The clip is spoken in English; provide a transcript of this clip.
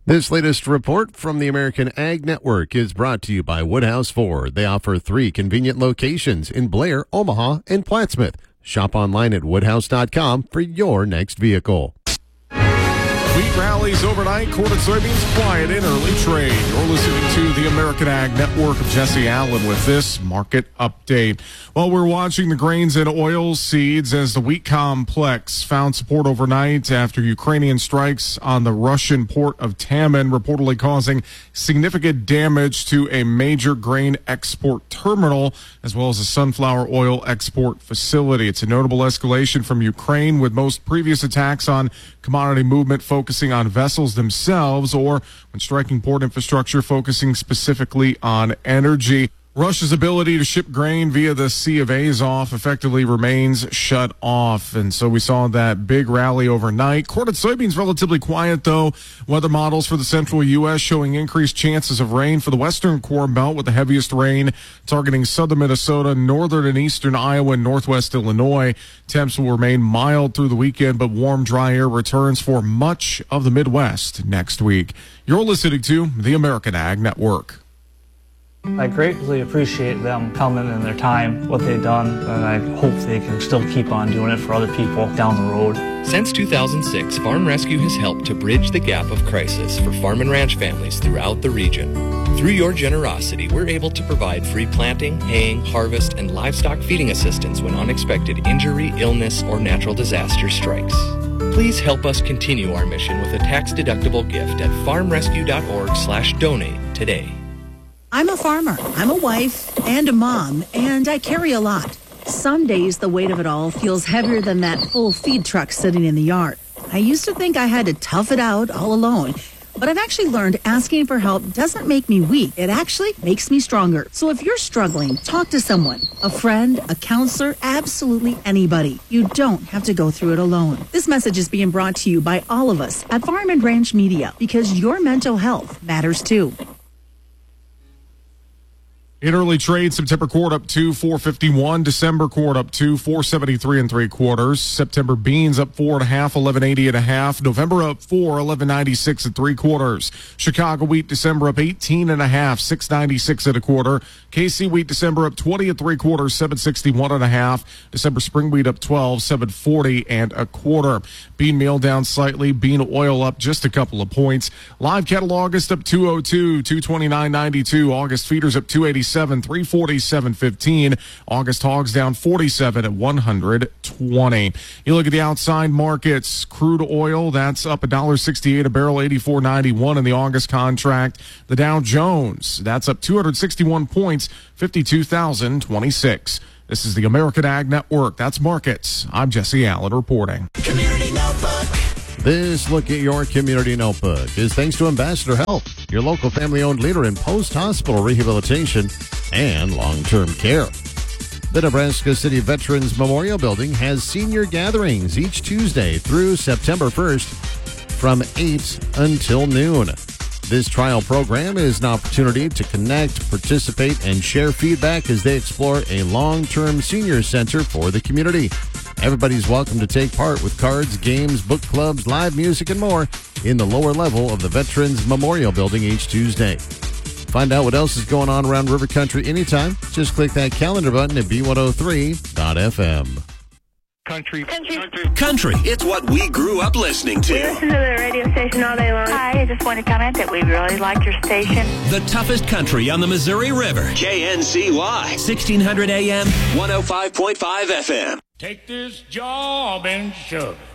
This latest report from the American Ag Network is brought to you by Woodhouse Ford. They offer 3 convenient locations in Blair, Omaha, and Plattsmouth. Shop online at woodhouse.com for your next vehicle. Wheat rallies overnight, corn and soybeans quiet in early trade. You're listening to the American Ag Network of Jesse Allen with this market update. Well, we're watching the grains and oil seeds as the wheat complex found support overnight after Ukrainian strikes on the Russian port of Taman, reportedly causing significant damage to a major grain export terminal, as well as a sunflower oil export facility. It's a notable escalation from Ukraine, with most previous attacks on commodity movement focusing on vessels themselves, or when striking port infrastructure, focusing specifically on energy. Russia's ability to ship grain via the Sea of Azov effectively remains shut off. And so we saw that big rally overnight. Corn and soybeans relatively quiet, though. Weather models for the central U.S. showing increased chances of rain for the western Corn Belt, with the heaviest rain targeting southern Minnesota, northern and eastern Iowa, and northwest Illinois. Temps will remain mild through the weekend, but warm, dry air returns for much of the Midwest next week. You're listening to the American Ag Network. I greatly appreciate them coming and their time, what they've done, and I hope they can still keep on doing it for other people down the road. Since 2006, Farm Rescue has helped to bridge the gap of crisis for farm and ranch families throughout the region. Through your generosity, we're able to provide free planting, haying, harvest, and livestock feeding assistance when unexpected injury, illness, or natural disaster strikes. Please help us continue our mission with a tax-deductible gift at farmrescue.org/donate today. I'm a farmer, I'm a wife, and a mom, and I carry a lot. Some days the weight of it all feels heavier than that full feed truck sitting in the yard. I used to think I had to tough it out all alone, but I've actually learned asking for help doesn't make me weak. It actually makes me stronger. So if you're struggling, talk to someone, a friend, a counselor, absolutely anybody. You don't have to go through it alone. This message is being brought to you by all of us at Farm and Ranch Media, because your mental health matters too. In early trade, September quart up to $4.51. December quart up to $4.73 3/4. September beans up 4.5, $11.80 1/2. November up 4, $11.96 3/4. Chicago wheat December up 18.5, $6.96 1/4. KC wheat December up 20 3/4, $7.61 1/2. December spring wheat up 12, $7.40 1/4. Bean meal down slightly. Bean oil up just a couple of points. Live cattle August up 202, $229.92. August feeders up 287. 347.15. August hogs down 47 at 120. You look at the outside markets. Crude oil, that's up $1.68 a barrel, 84.91 in the August contract. The Dow Jones, that's up 261 points, 52,026. This is the American Ag Network. That's markets. I'm Jesse Allen reporting. Community Notebook. This look at your community notebook is thanks to Ambassador Health, your local family-owned leader in post-hospital rehabilitation and long-term care. The Nebraska City Veterans Memorial Building has senior gatherings each Tuesday through September 1st from 8 until noon. This trial program is an opportunity to connect, participate, and share feedback as they explore a long-term senior center for the community. Everybody's welcome to take part with cards, games, book clubs, live music, and more in the lower level of the Veterans Memorial Building each Tuesday. Find out what else is going on around River Country anytime. Just click that calendar button at B103.fm. Country. It's what we grew up listening to. We listen to the radio station all day long. Hi, I just want to comment that we really like your station. The toughest country on the Missouri River. KNCY. 1600 AM, 105.5 FM. Take this job and shove it.